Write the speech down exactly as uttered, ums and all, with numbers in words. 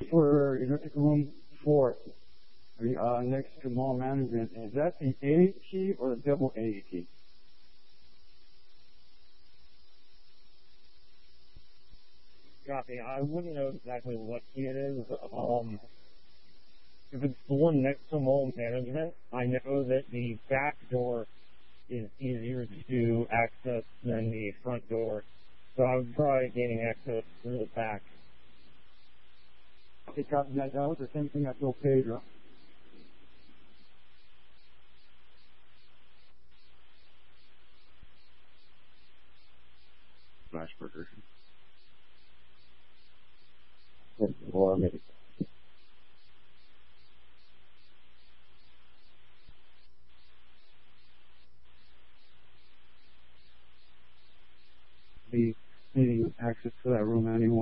for electric room four, uh, next to mall management, is that the A key or the double A key? Copy. I wouldn't know exactly what key it is. Um, if it's the one next to mall management, I know that the back door is easier to access than the front door. So I would try gaining access through the back. Okay, copy that. That was the same thing I told Pedro. Flashburger. Or maybe. Be needing access to that room anyway.